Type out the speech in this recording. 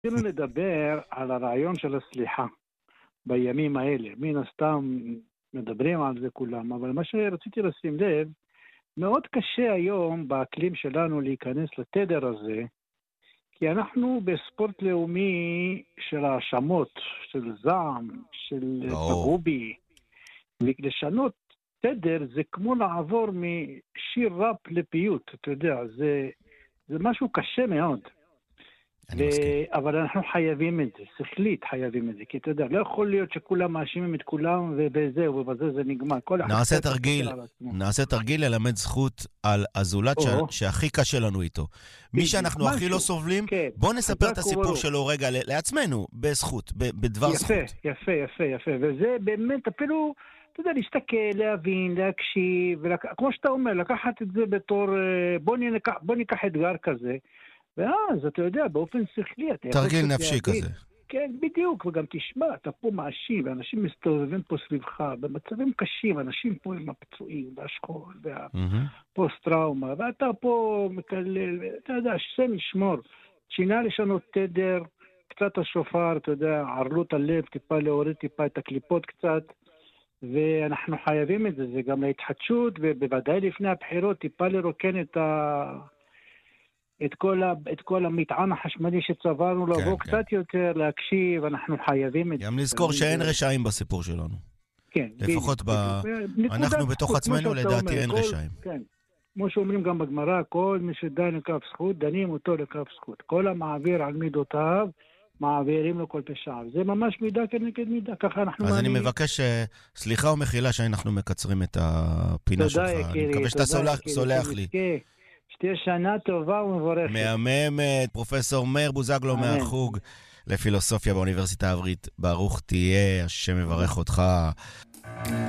רצינו לדבר על הרעיון של הסליחה בימים האלה. מן הסתם מדברים על זה כולם, אבל מה שרציתי לשים לב, מאוד קשה היום באקלים שלנו להיכנס לתדר הזה, כי אנחנו בספורט לאומי של האשמות, של זעם, של פגעו בי, ולשנות תדר זה כמו לעבור משיר ראפ לפיוט, אתה יודע, זה משהו קשה מאוד. אבל אנחנו חייבים את זה, שכלית חייבים את זה, כי אתה יודע, לא יכול להיות שכולם מאשימים את כולם ובזהו, ובזה זה נגמר. נעשה תרגיל ללמד זכות על הזולת שהכי קשה לנו איתו. מי שאנחנו הכי לא סובלים, בוא נספר את הסיפור שלו רגע לעצמנו, בזכות, בדבר זכות. יפה, וזה באמת אפילו, אתה יודע, להסתכל, להבין, להקשיב, כמו שאתה אומר, לקחת את זה בתור, בוא ניקח אתגר כזה, ואז, אתה יודע, באופן שכלי, תרגיל נפשי כזה. כן, בדיוק, וגם תשמע, אתה פה מאשים, ואנשים מסתובבים פה סביבך, במצבים קשים, אנשים פה עם הפצועים, והשכול, והפוסט-טראומה, ואתה פה מקלל, אתה יודע, שם ישמור, שינה לשנות תדר, קצת השופר, אתה יודע, ערלות הלב, טיפה להוריד טיפה את הקליפות קצת, ואנחנו חייבים את זה, זה גם להתחדשות, ובוודאי לפני הבחירות, טיפה לרוקן את כל המטען החשמלי שצברנו, לבוא קצת יותר, להקשיב, אנחנו חייבים את זה. גם לזכור שאין רשעים בסיפור שלנו. כן. לפחות אנחנו בתוך עצמנו, לדעתי אין רשעים. כן. כמו שאומרים גם בגמרא, כל מי שדן לכף זכות, דנים אותו לכף זכות. כל המעביר על מידותיו, מעבירים לו כל פשעיו. זה ממש מידה כנגד מידה, ככה אנחנו אז אני מבקש סליחה ומחילה שאנחנו מקצרים את הפינה שלך. אני מקווה שאתה סולח לי. שתהיה שנה טובה ומבורכת. מהממת, פרופסור מאיר בוזגלו מהחוג לפילוסופיה באוניברסיטה העברית. ברוך תהיה, השם מברך אותך.